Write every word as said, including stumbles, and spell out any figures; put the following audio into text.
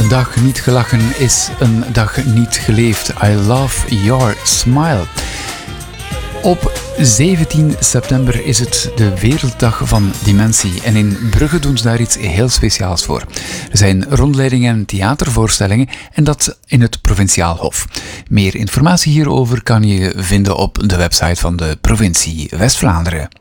Een dag niet gelachen is een dag niet geleefd. I love your smile. Op zeventien september is het de Werelddag van Dementie en in Brugge doen ze daar iets heel speciaals voor. Er zijn rondleidingen en theatervoorstellingen en dat in het Provinciaal Hof. Meer informatie hierover kan je vinden op de website van de provincie West-Vlaanderen.